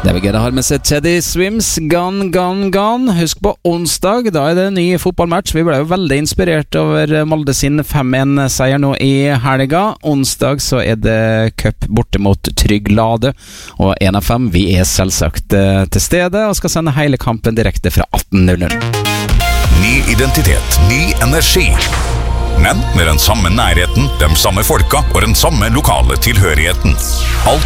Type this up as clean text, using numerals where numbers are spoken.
Det vil gøy å ha med seg Teddy Swims, Gone. Husk på onsdag, da det ny fotballmatch. Vi ble jo veldig inspirert over Molde sin 5-1-seier nå i helga. Onsdag så det cup borte mot Trygg Lade, og 1 av 5. Vi selvsagt til stede og skal sende hele kampen direkte fra 18:00. Ny identitet, ny energi. Men med den samme nærheten, de samme folka og den samme lokale tilhørigheten. Alt